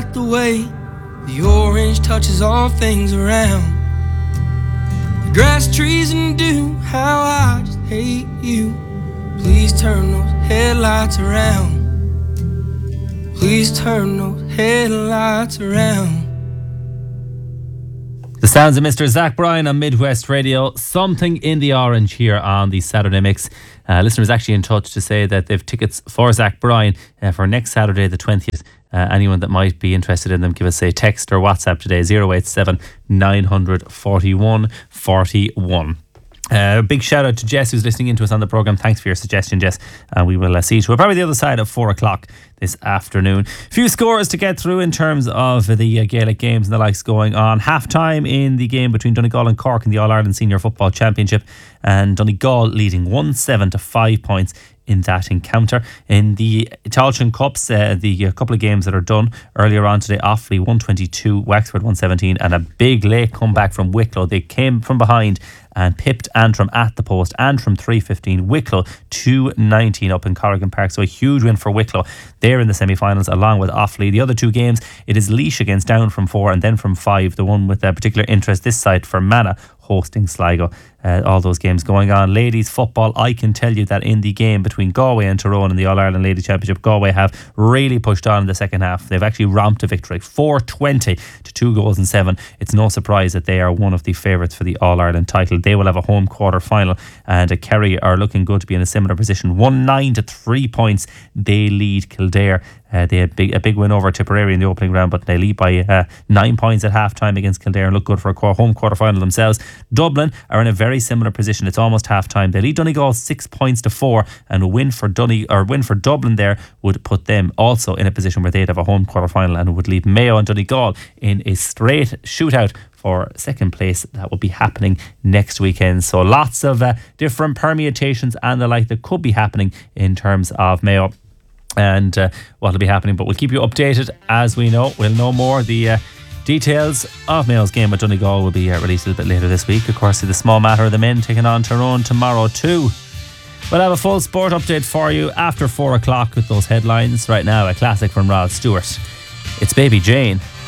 like the way the orange touches all things around. The grass, trees, and dew, how I just hate you. Please turn those headlights around. Please turn those headlights around. The sounds of Mr. Zach Bryan on Midwest Radio. Something in the Orange here on the Saturday Mix. Listeners actually in touch to say that they've tickets for Zach Bryan for next Saturday the 20th. Anyone that might be interested in them, give us a text or WhatsApp today, 087 941 41. Big shout out to Jess who's listening into us on the programme. Thanks for your suggestion, Jess. And we will see you to probably the other side of 4 o'clock this afternoon. Few scores to get through in terms of the Gaelic games and the likes going on. Half time in the game between Donegal and Cork in the All-Ireland Senior Football Championship, and Donegal leading 1-7 to 5 points in that encounter. In the Tailteann Cups, the couple of games that are done earlier on today, Offaly 122, Wexford 117, and a big late comeback from Wicklow. They came from behind and pipped Antrim at the post. Antrim 3-15, Wicklow 2-19 up in Corrigan Park. So a huge win for Wicklow. They're in the semi-finals along with Offaly. The other two games, it is Laois against Down from 4 and then from 5. The one with particular interest this side for Mana hosting Sligo. All those games going on. Ladies football, I can tell you that in the game between Galway and Tyrone in the All-Ireland Ladies Championship, Galway have really pushed on in the second half. They've actually romped a victory, 4-20 to 2 goals and 7. It's no surprise that they are one of the favourites for the All-Ireland title. They will have a home quarter final, and Kerry are looking good to be in a similar position. 1-9 to 3 points. They lead Kildare. They had a big win over Tipperary in the opening round, but they lead by 9 points at half time against Kildare and look good for a home quarter final themselves. Dublin are in a very similar position. It's almost half time. They lead Donegal 6 points to 4, and a win for Dublin there would put them also in a position where they'd have a home quarter final and would leave Mayo and Donegal in a straight shootout for second place. That will be happening next weekend. So lots of different permutations and the like that could be happening in terms of Mayo and what will be happening, but we'll keep you updated as we know. We'll know more. The details of Mayo's game with Donegal will be released a little bit later this week. Of course, the small matter of the men taking on Tyrone tomorrow too. We'll have a full sport update for you after 4 o'clock with those headlines. Right now, a classic from Rod Stewart. It's Baby Jane.